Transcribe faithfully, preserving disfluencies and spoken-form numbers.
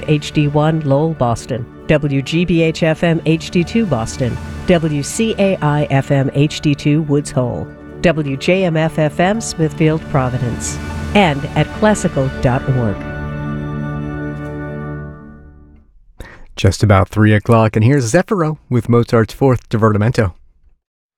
H D one Lowell, Boston, W G B H F M H D two Boston, W C A I F M H D two Woods Hole, W J M F F M Smithfield, Providence, and at classical dot org. Just about three o'clock, and here's Zeffiro with Mozart's Fourth Divertimento.